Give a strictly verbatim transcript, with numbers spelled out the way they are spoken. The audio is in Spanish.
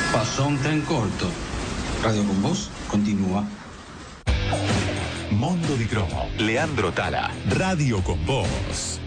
Pasó un tren corto. Radio con Voz continúa. Mondo di Cromo, Leandro Tala, Radio con Voz.